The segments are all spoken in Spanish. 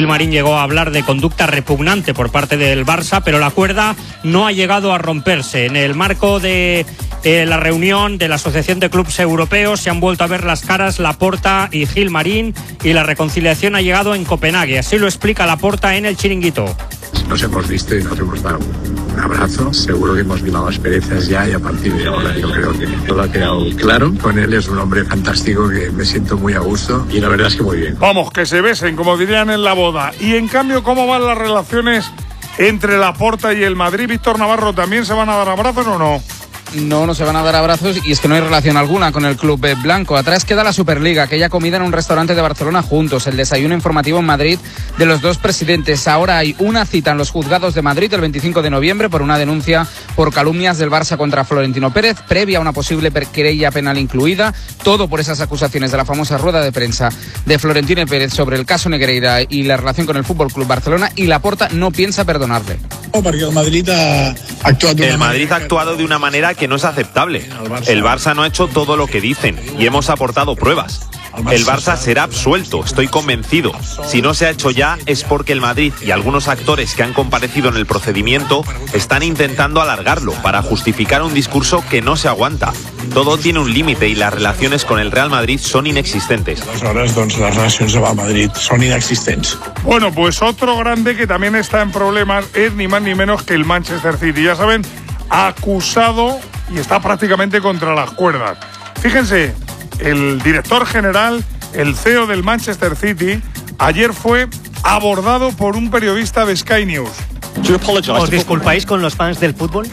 Gilmarín llegó a hablar de conducta repugnante por parte del Barça, pero la cuerda no ha llegado a romperse. En el marco de la reunión de la Asociación de Clubes Europeos se han vuelto a ver las caras Laporta y Gilmarín, y la reconciliación ha llegado en Copenhague. Así lo explica Laporta en El Chiringuito. Nos hemos visto y nos hemos dado un abrazo. Seguro que hemos vivido experiencias ya, y a partir de ahora yo creo que todo ha quedado claro. Con él es un hombre fantástico que me siento muy a gusto y la verdad es que muy bien. Vamos, que se besen, como dirían en la boda. Y en cambio, ¿cómo van las relaciones entre Laporta y el Madrid? Víctor Navarro, ¿también se van a dar abrazos o no? No se van a dar abrazos, y es que no hay relación alguna con el club blanco. Atrás queda la Superliga, aquella comida en un restaurante de Barcelona juntos, el desayuno informativo en Madrid de los dos presidentes. Ahora hay una cita en los juzgados de Madrid el 25 de noviembre por una denuncia por calumnias del Barça contra Florentino Pérez, previa a una posible querella penal incluida. Todo por esas acusaciones de la famosa rueda de prensa de Florentino Pérez sobre el caso Negreira y la relación con el Fútbol Club Barcelona, y Laporta no piensa perdonarle. Porque el Madrid ha actuado de una manera que no es aceptable. El Barça no ha hecho todo lo que dicen y hemos aportado pruebas. El Barça será absuelto, estoy convencido. Si no se ha hecho ya es porque el Madrid y algunos actores que han comparecido en el procedimiento están intentando alargarlo para justificar un discurso que no se aguanta. Todo tiene un límite y las relaciones con el Real Madrid son inexistentes. Aleshores, doncs, les relacions amb el Madrid són inexistents. Bueno, pues otro grande que también está en problemas es ni más ni menos que el Manchester City. Ya saben, acusado y está prácticamente contra las cuerdas. Fíjense, el director general, el CEO del Manchester City, ayer fue abordado por un periodista de Sky News. ¿Os disculpáis con los fans del fútbol?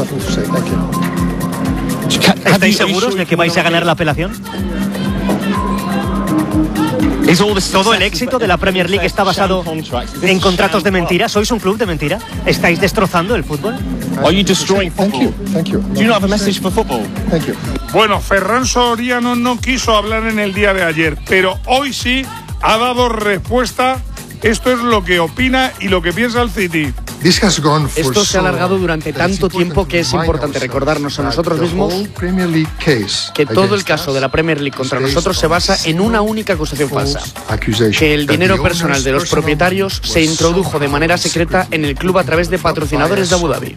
¿Estáis seguros de que vais a ganar la apelación? ¿Todo el éxito de la Premier League está basado en contratos de mentira? ¿Sois un club de mentira? ¿Estáis destrozando el fútbol? Bueno, Ferran Soriano no quiso hablar en el día de ayer, pero hoy sí ha dado respuesta. Esto es lo que opina y lo que piensa el City. Esto se ha alargado durante tanto tiempo que es importante recordarnos a nosotros mismos que todo el caso de la Premier League contra nosotros se basa en una única acusación falsa: que el dinero personal de los propietarios se introdujo de manera secreta en el club a través de patrocinadores de Abu Dhabi.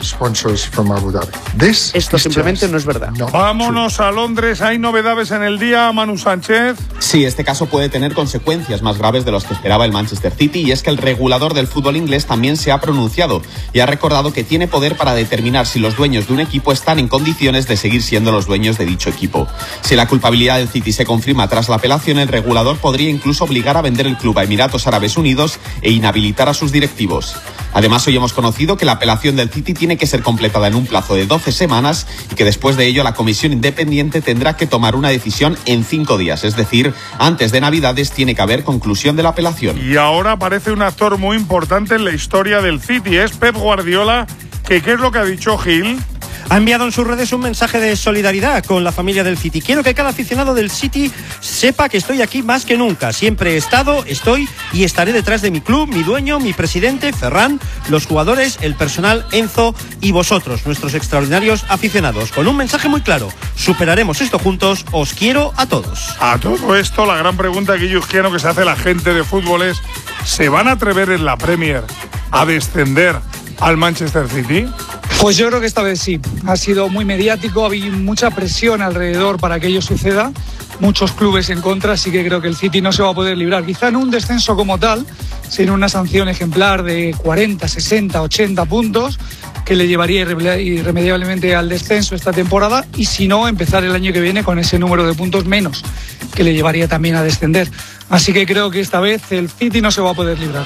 Esto simplemente no es verdad. Vámonos a Londres, hay novedades en el día, Manu Sánchez. Sí, este caso puede tener consecuencias más graves de las que esperaba el Manchester City, y es que el regulador del fútbol inglés también se ha pronunciado y ha recordado que tiene poder para determinar si los dueños de un equipo están en condiciones de seguir siendo los dueños de dicho equipo. Si la culpabilidad del City se confirma tras la apelación, el regulador podría incluso obligar a vender el club a Emiratos Árabes Unidos e inhabilitar a sus directivos. Además, hoy hemos conocido que la apelación del City tiene que ser completada en un plazo de 12 semanas y que después de ello la comisión independiente tendrá que tomar una decisión en 5 días, es decir, antes de Navidades tiene que haber conclusión de la apelación. Y ahora aparece un actor muy importante en la historia del City, es Pep Guardiola, ¿qué es lo que ha dicho Gil? Ha enviado en sus redes un mensaje de solidaridad con la familia del City. Quiero que cada aficionado del City sepa que estoy aquí más que nunca. Siempre he estado, estoy y estaré detrás de mi club, mi dueño, mi presidente, Ferran, los jugadores, el personal, Enzo y vosotros, nuestros extraordinarios aficionados. Con un mensaje muy claro: superaremos esto juntos, os quiero a todos. A todo esto, la gran pregunta guillusquiano que se hace la gente de fútbol es: ¿se van a atrever en la Premier a descender al Manchester City? Pues yo creo que esta vez sí. Ha sido muy mediático, ha habido mucha presión alrededor para que ello suceda, muchos clubes en contra, así que creo que el City no se va a poder librar. Quizá en un descenso como tal, sino una sanción ejemplar de 40, 60, 80 puntos, que le llevaría irremediablemente al descenso esta temporada, y si no, empezar el año que viene con ese número de puntos menos, que le llevaría también a descender. Así que creo que esta vez el City no se va a poder librar.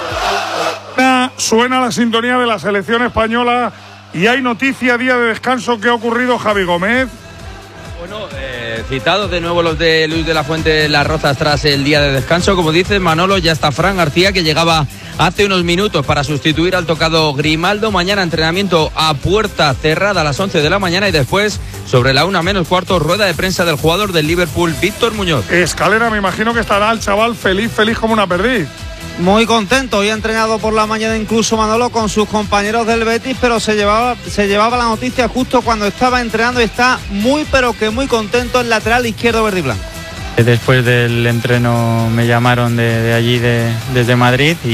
Suena la sintonía de la selección española y hay noticia, día de descanso. ¿Qué ha ocurrido, Javi Gómez? Bueno, citados de nuevo los de Luis de la Fuente Las Rozas tras el día de descanso. Como dices, Manolo, ya está Fran García, que llegaba hace unos minutos para sustituir al tocado Grimaldo. Mañana entrenamiento a puerta cerrada a las 11 de la mañana y después, sobre la 1:15, rueda de prensa del jugador del Liverpool, Víctor Muñoz. Escalera, me imagino que estará el chaval feliz como una perdiz. Muy contento, hoy ha entrenado por la mañana incluso Manolo con sus compañeros del Betis, pero se llevaba la noticia justo cuando estaba entrenando y está muy pero que muy contento el lateral izquierdo verde y blanco. Después del entreno me llamaron de allí, desde Madrid.